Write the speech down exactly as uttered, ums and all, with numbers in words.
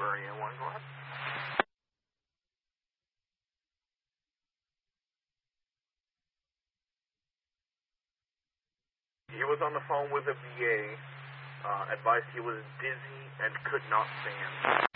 Bavarian one, go ahead. He was on the phone with the V A, uh, advised he was dizzy and could not stand.